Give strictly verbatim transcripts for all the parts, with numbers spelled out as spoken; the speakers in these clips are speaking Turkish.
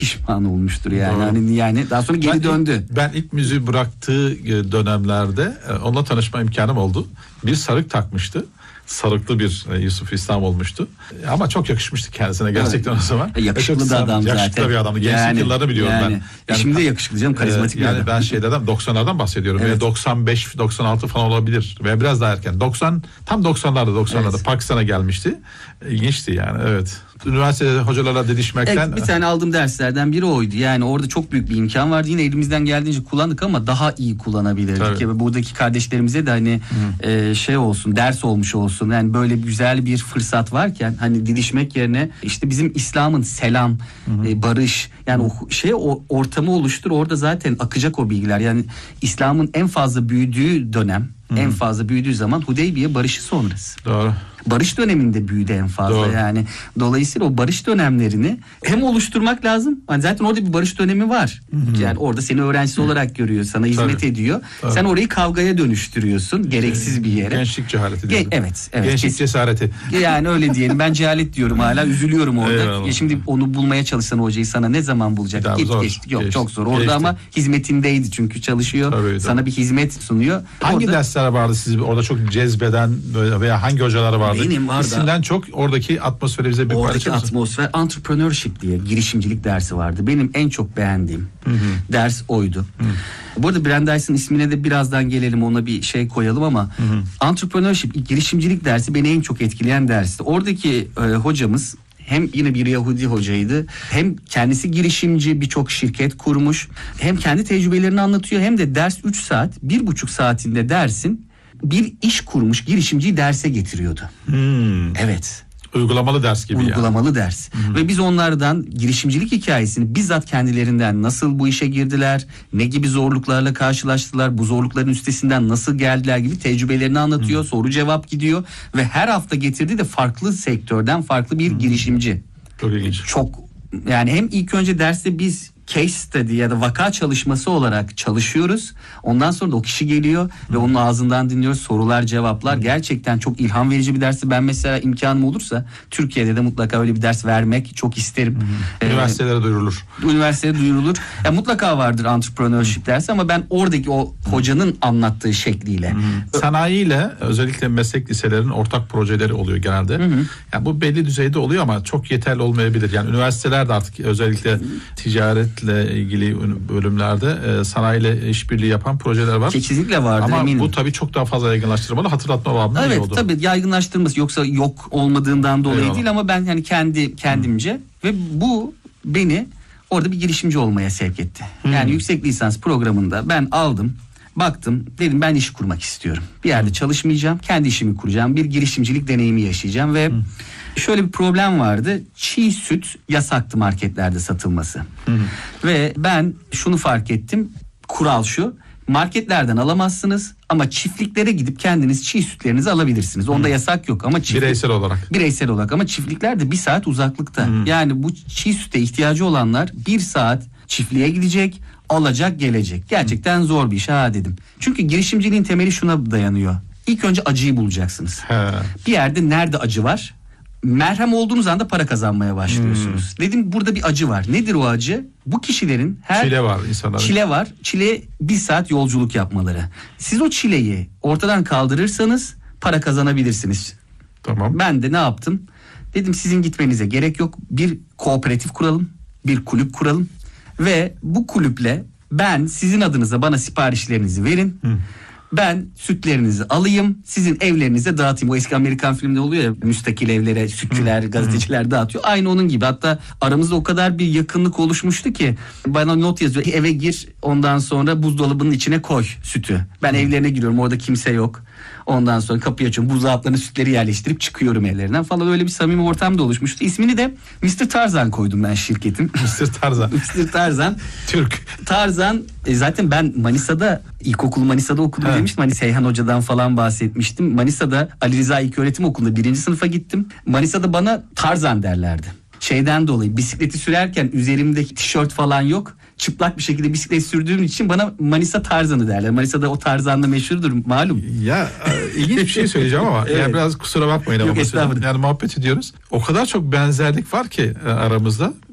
pişman olmuştur yani. Doğru. Hani yani daha sonra geri ben döndü. Ilk, ben ilk müziği bıraktığı dönemlerde onunla tanışma imkanım oldu. Bir sarık takmıştı. Sarıklı bir Yusuf İslam olmuştu. Ama çok yakışmıştı kendisine gerçekten evet. O zaman. E, yakışıklı da adam yakışıklı zaten. Yakışıklı bir adamdı. Gençlik yani, yıllarını biliyorum yani, ben. Yani, şimdi de yakışıklı canım, karizmatik e, yani bir adam. ben şeylerden doksanlardan bahsediyorum. Evet. doksan beş doksan altı falan olabilir. Ve biraz daha erken. doksan tam doksanlarda doksanlarda evet. Pakistan'a gelmişti. İlginçti yani evet. Üniversitede hocalarla didişmekten... Evet, bir tane aldığım derslerden biri oydu. Yani orada çok büyük bir imkan vardı. Yine elimizden geldiğince kullandık ama daha iyi kullanabilirdik. Ya, buradaki kardeşlerimize de hani e, şey olsun, ders olmuş olsun. Yani böyle güzel bir fırsat varken hani didişmek yerine işte bizim İslam'ın selam, e, barış, yani o şey o ortamı oluştur. Orada zaten akacak o bilgiler. Yani İslam'ın en fazla büyüdüğü dönem, Hı-hı. en fazla büyüdüğü zaman Hudeybiye barışı sonrası. Doğru. Barış döneminde büyüdü en fazla. Doğru. Yani dolayısıyla o barış dönemlerini hem oluşturmak lazım. Yani zaten orada bir barış dönemi var. Hı-hı. Yani orada seni öğrencisi Hı-hı. olarak görüyor, sana hizmet Tabii. ediyor. Tabii. Sen orayı kavgaya dönüştürüyorsun, gereksiz bir yere. Gençlik cehaleti. Ge- evet, evet. Gençlik Kesin. cesareti. Yani öyle diyelim. Ben cehalet diyorum hala, üzülüyorum orada. Ya şimdi onu bulmaya çalışsan hocayı sana ne zaman bulacak? Git zor. geçti. Yok, geçti. çok zor. Orada geçti. ama hizmetindeydi çünkü çalışıyor. Tabii, sana tabii. bir hizmet sunuyor. Hangi orada... dersler vardı sizi orada çok cezbeden veya hangi hocalar vardı? Benim vardı. İsimden çok oradaki atmosferi bize bir paylaşır mısın? Oradaki atmosfer, entrepreneurship diye girişimcilik dersi vardı. Benim en çok beğendiğim Hı-hı. ders oydu. Hı-hı. Bu arada Brandeis'in ismine de birazdan gelelim, ona bir şey koyalım ama Hı-hı. entrepreneurship, girişimcilik dersi beni en çok etkileyen dersti. Oradaki e, hocamız hem yine bir Yahudi hocaydı, hem kendisi girişimci, birçok şirket kurmuş, hem kendi tecrübelerini anlatıyor, hem de ders üç saat, bir buçuk saatinde dersin bir iş kurmuş girişimciyi derse getiriyordu. Hmm. Evet. Uygulamalı ders gibi Uygulamalı yani. ders. Hı-hı. Ve biz onlardan girişimcilik hikayesini bizzat kendilerinden nasıl bu işe girdiler, ne gibi zorluklarla karşılaştılar, bu zorlukların üstesinden nasıl geldiler gibi tecrübelerini anlatıyor. Hı-hı. Soru cevap gidiyor ve her hafta getirdiği de farklı sektörden farklı bir Hı-hı. girişimci. Çok ilginç. Çok yani hem ilk önce derste biz case study ya da vaka çalışması olarak çalışıyoruz. Ondan sonra da o kişi geliyor Hı. ve onun ağzından dinliyoruz. Sorular, cevaplar. Hı. Gerçekten çok ilham verici bir dersi. Ben mesela imkanım olursa Türkiye'de de mutlaka öyle bir ders vermek çok isterim. Hı. Üniversitelere ee, duyurulur. Üniversitede duyurulur. Ya mutlaka vardır entrepreneurship Hı. dersi ama ben oradaki o hocanın anlattığı şekliyle. Hı. Sanayiyle özellikle meslek liselerinin ortak projeleri oluyor genelde. Hı. Yani bu belli düzeyde oluyor ama çok yeterli olmayabilir. Yani üniversiteler de artık özellikle ticaret ile ilgili bölümlerde e, sanayiyle işbirliği yapan projeler var. Kesinlikle vardır ama eminim. Bu tabii çok daha fazla yaygınlaştırmalı. Hatırlatma babında evet, iyi oldu. Evet tabii yaygınlaştırması, yoksa yok olmadığından dolayı Eyvallah. değil ama ben yani kendi kendimce hmm. ve bu beni orada bir girişimci olmaya sevk etti. Hmm. Yani yüksek lisans programında ben aldım, baktım, dedim ben iş kurmak istiyorum. Bir yerde hmm. çalışmayacağım, kendi işimi kuracağım, bir girişimcilik deneyimi yaşayacağım ve hmm. şöyle bir problem vardı. Çiğ süt yasaktı marketlerde satılması. Hı hı. Ve ben şunu fark ettim. Kural şu. Marketlerden alamazsınız ama çiftliklere gidip kendiniz çiğ sütlerinizi alabilirsiniz. Onda hı. yasak yok ama çiftlik, bireysel olarak. Bireysel olarak ama çiftlikler de bir saat uzaklıkta. Hı. Yani bu çiğ süte ihtiyacı olanlar bir saat çiftliğe gidecek, alacak, gelecek. Gerçekten hı. zor bir iş ha dedim. Çünkü girişimciliğin temeli şuna dayanıyor. İlk önce acıyı bulacaksınız. He. Bir yerde nerede acı var? Merhem olduğunuz anda para kazanmaya başlıyorsunuz. Hmm. Dedim burada bir acı var. Nedir o acı? Bu kişilerin her çile var insanların. Çile var. Çile bir saat yolculuk yapmaları. Siz o çileyi ortadan kaldırırsanız para kazanabilirsiniz. Tamam. Ben de ne yaptım? Dedim sizin gitmenize gerek yok. Bir kooperatif kuralım. Bir kulüp kuralım. Ve bu kulüple ben sizin adınıza bana siparişlerinizi verin. Hmm. Ben sütlerinizi alayım, sizin evlerinize dağıtayım. O eski Amerikan filmde oluyor ya, müstakil evlere sütçüler, gazeteciler dağıtıyor. Aynı onun gibi. Hatta aramızda o kadar bir yakınlık oluşmuştu ki bana not yazıyor. Eve gir, ondan sonra buzdolabının içine koy sütü. Ben evlerine giriyorum, orada kimse yok. Ondan sonra kapıyı açıyorum, buzdolaplarına sütleri yerleştirip çıkıyorum evlerinden falan. Öyle bir samimi ortam da oluşmuştu. İsmini de mister Tarzan koydum ben şirketin. mister Tarzan. mister Tarzan. Türk. Tarzan. E zaten ben Manisa'da, ilkokulu Manisa'da okudum evet. demiştim. Hani Seyhan Hoca'dan falan bahsetmiştim. Manisa'da Ali Rıza İlköğretim Okulu'nda birinci sınıfa gittim. Manisa'da bana Tarzan derlerdi. Şeyden dolayı, bisikleti sürerken üzerimdeki tişört falan yok. Çıplak bir şekilde bisiklet sürdüğüm için bana Manisa Tarzan'ı derler. Manisa'da o Tarzan'la meşhurdur malum. Ya ilginç bir şey söyleyeceğim ama evet. yani biraz kusura bakmayın ama Yok, yani muhabbet ediyoruz. O kadar çok benzerlik var ki aramızda.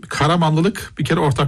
Karamanlılık bir kere ortak